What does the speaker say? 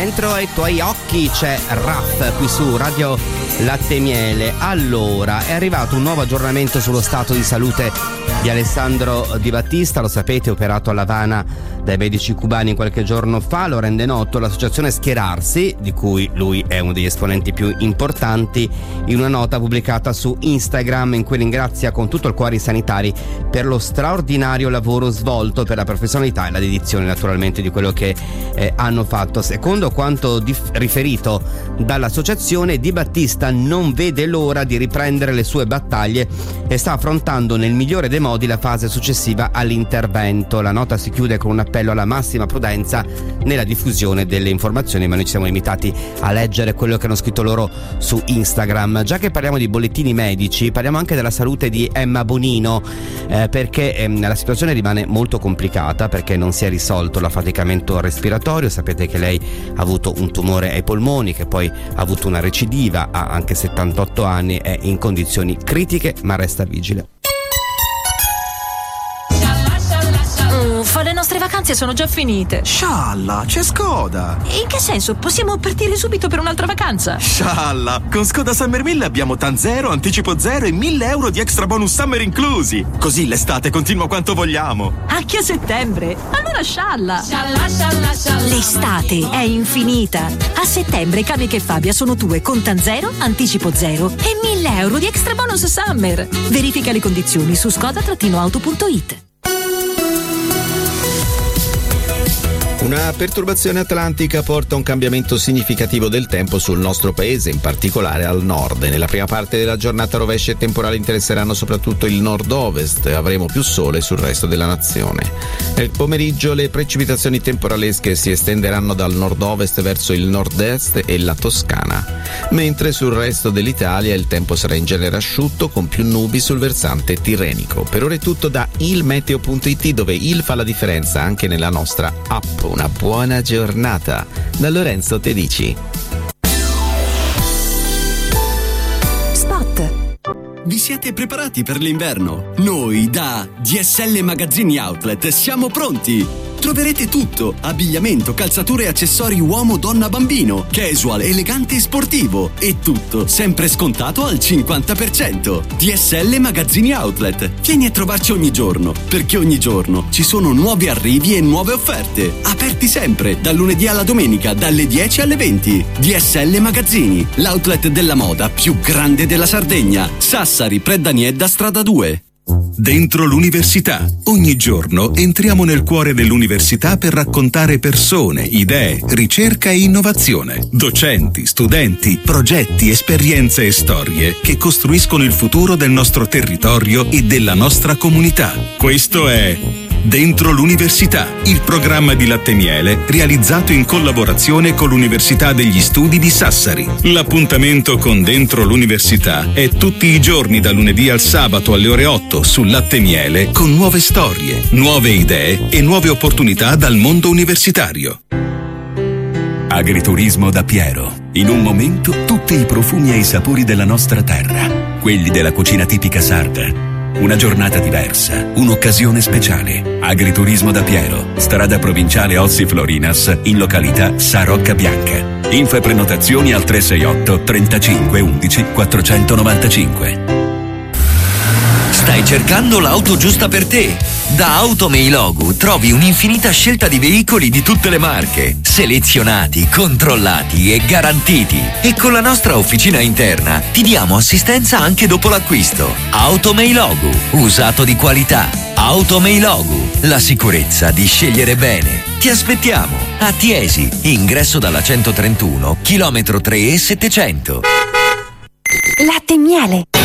dentro ai tuoi occhi c'è Raff qui su Radio Latte e Miele. Allora, è arrivato un nuovo aggiornamento sullo stato di salute di Alessandro Di Battista, lo sapete, operato a L'Avana dai medici cubani qualche giorno fa. Lo rende noto l'associazione Schierarsi, di cui lui è uno degli esponenti più importanti, in una nota pubblicata su Instagram in cui ringrazia con tutto il cuore i sanitari per lo straordinario lavoro svolto, per la professionalità e la dedizione naturalmente di quello che hanno fatto. Secondo quanto riferito dall'associazione, Di Battista non vede l'ora di riprendere le sue battaglie e sta affrontando nel migliore dei modi la fase successiva all'intervento. La nota si chiude con un appello alla massima prudenza nella diffusione delle informazioni, ma noi ci siamo limitati a leggere quello che hanno scritto loro su Instagram. Già che parliamo di bollettini medici, parliamo anche della salute di Emma Bonino, perché la situazione rimane molto complicata, perché non si è risolto l'affaticamento respiratorio. Sapete che lei ha avuto un tumore ai polmoni, che poi ha avuto una recidiva, ha anche 78 anni, è in condizioni critiche ma resta vigile. Le nostre vacanze sono già finite. Scialla, c'è Skoda. In che senso? Possiamo partire subito per un'altra vacanza? Scialla, con Skoda Summer 1000 abbiamo TAN 0, anticipo 0 e 1.000 euro di extra bonus summer inclusi. Così l'estate continua quanto vogliamo. Anche a settembre? Allora scialla. L'estate è infinita. A settembre Camiche e Fabia sono tue con TAN 0, anticipo 0 e 1.000 euro di extra bonus summer. Verifica le condizioni su skoda-auto.it. Una perturbazione atlantica porta a un cambiamento significativo del tempo sul nostro paese, in particolare al nord. Nella prima parte della giornata rovesci e temporali interesseranno soprattutto il nord-ovest e avremo più sole sul resto della nazione. Nel pomeriggio le precipitazioni temporalesche si estenderanno dal nord-ovest verso il nord-est e la Toscana, mentre sul resto dell'Italia il tempo sarà in genere asciutto con più nubi sul versante tirrenico. Per ora è tutto da ilmeteo.it, dove il fa la differenza anche nella nostra app. Una buona giornata da Lorenzo Tedici. Spot. Vi siete preparati per l'inverno? Noi da DSL Magazzini Outlet siamo pronti! Troverete tutto: abbigliamento, calzature e accessori uomo, donna, bambino, casual, elegante e sportivo, e tutto sempre scontato al 50%. DSL Magazzini Outlet. Vieni a trovarci ogni giorno, perché ogni giorno ci sono nuovi arrivi e nuove offerte. Aperti sempre, dal lunedì alla domenica, dalle 10 alle 20. DSL Magazzini, l'outlet della moda più grande della Sardegna. Sassari, Preddaniedda, strada 2. Dentro l'università. Ogni giorno entriamo nel cuore dell'università per raccontare persone, idee, ricerca e innovazione. Docenti, studenti, progetti, esperienze e storie che costruiscono il futuro del nostro territorio e della nostra comunità. Questo è Dentro l'università, il programma di Latte e Miele realizzato in collaborazione con l'Università degli Studi di Sassari. L'appuntamento con Dentro l'università è tutti i giorni da lunedì al sabato alle ore 8 su Latte e Miele, con nuove storie, nuove idee e nuove opportunità dal mondo universitario. Agriturismo da Piero. In un momento tutti i profumi e i sapori della nostra terra, quelli della cucina tipica sarda. Una giornata diversa, un'occasione speciale. Agriturismo da Piero, strada provinciale Ozzi Florinas, in località Sarocca Bianca. Info e prenotazioni al 368 35 11 495. Stai cercando l'auto giusta per te? Da Automeilogu trovi un'infinita scelta di veicoli di tutte le marche, selezionati, controllati e garantiti. E con la nostra officina interna ti diamo assistenza anche dopo l'acquisto. Automeilogu, usato di qualità. Automeilogu, la sicurezza di scegliere bene. Ti aspettiamo a Tiesi, ingresso dalla 131, chilometro 3 e 700. Latte e Miele.